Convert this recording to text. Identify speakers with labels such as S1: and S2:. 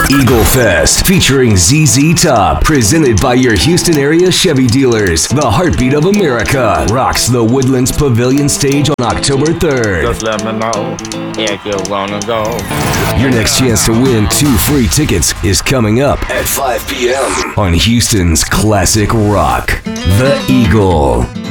S1: Eagle Fest featuring ZZ Top, presented by your Houston area Chevy dealers. The Heartbeat of America rocks the Woodlands Pavilion stage on October 3rd.
S2: Just let me know if you wanna go.
S1: Your next chance to win 2 free tickets is coming up at 5 p.m. on Houston's Classic Rock. The Eagle.